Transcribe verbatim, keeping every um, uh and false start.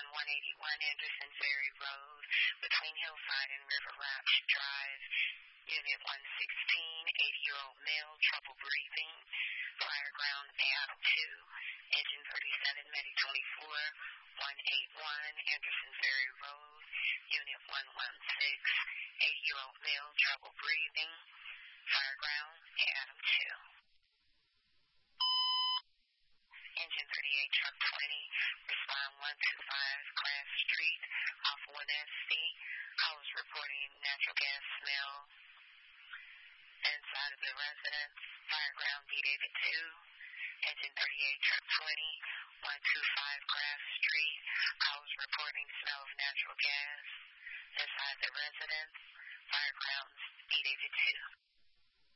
on one eighty-one Anderson Ferry Road between Hillside and River Rapsh Drive. Unit one sixteen, eighty-year-old male, trouble breathing. Fire ground Adam two, engine thirty-seven, Medic twenty-four, one eighty-one Anderson Ferry Road. Unit one sixteen, eighty-year-old male, trouble breathing. Fire ground Adam two. Engine thirty-eight, truck twenty, respond one two five, Class Street, off one S C. Calls reporting natural gas smell inside of the residence. Fire ground B David two. Engine thirty-eight, truck twenty, one two five, Class Street. Calls reporting smell of natural gas inside the residence. Fire ground B David two.